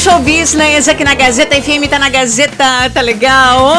Show Business aqui na Gazeta FM, tá na Gazeta, tá legal?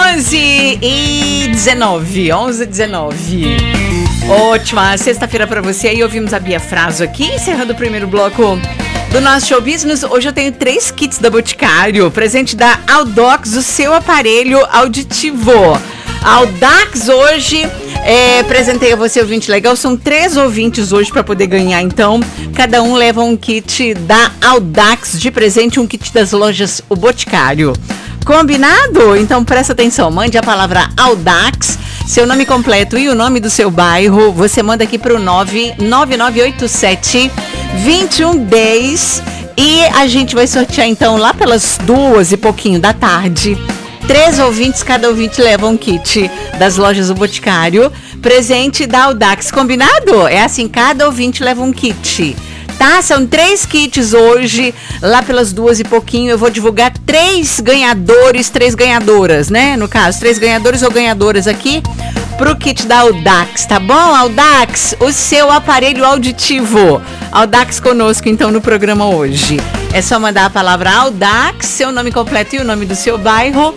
11h19. Ótima sexta-feira pra você. Aí ouvimos a Bia Fraso aqui, encerrando o primeiro bloco do nosso Show Business. Hoje eu tenho 3 kits da Boticário, presente da Audax, o seu aparelho auditivo. Audax hoje, presentei a você, ouvinte legal. São 3 ouvintes hoje para poder ganhar, então cada um leva um kit da Audax de presente, um kit das lojas O Boticário. Combinado? Então presta atenção, mande a palavra Audax, seu nome completo e o nome do seu bairro. Você manda aqui para o 99987-2110 e a gente vai sortear então lá pelas 2 e pouquinho da tarde. 3 ouvintes, cada ouvinte leva um kit das lojas O Boticário, presente da Audax, combinado? É assim, cada ouvinte leva um kit, tá? São 3 kits hoje, lá pelas 2 e pouquinho. Eu vou divulgar 3 ganhadores, 3 ganhadoras, né? No caso, 3 ganhadores ou ganhadoras aqui pro kit da Audax, tá bom? Audax, o seu aparelho auditivo. Audax conosco, então, no programa hoje. É só mandar a palavra Audax, seu nome completo e o nome do seu bairro,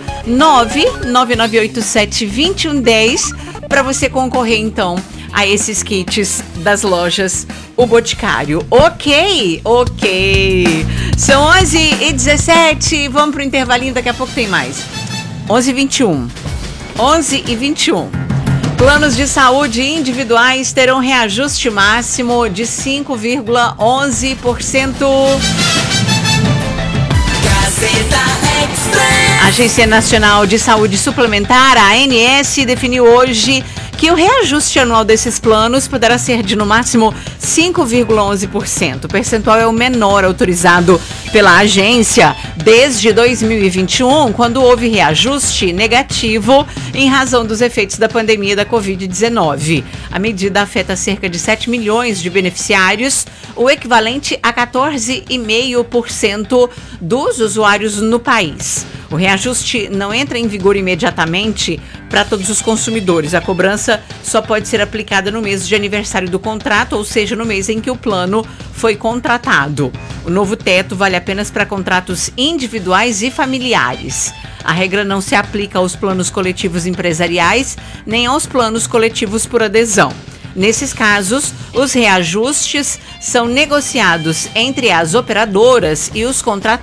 99987-2110, para você concorrer, então, a esses kits das lojas O Boticário. Ok. São 11h17, vamos pro intervalinho, daqui a pouco tem mais. 11h21. Planos de saúde individuais terão reajuste máximo de 5,11%. A Agência Nacional de Saúde Suplementar, a ANS, definiu hoje que o reajuste anual desses planos poderá ser de, no máximo, 5,11%. O percentual é o menor autorizado pela agência desde 2021, quando houve reajuste negativo em razão dos efeitos da pandemia da Covid-19. A medida afeta cerca de 7 milhões de beneficiários, o equivalente a 14,5% dos usuários no país. O reajuste não entra em vigor imediatamente para todos os consumidores. A cobrança só pode ser aplicada no mês de aniversário do contrato, ou seja, no mês em que o plano foi contratado. O novo teto vale apenas para contratos individuais e familiares. A regra não se aplica aos planos coletivos empresariais, nem aos planos coletivos por adesão. Nesses casos, os reajustes são negociados entre as operadoras e os contratantes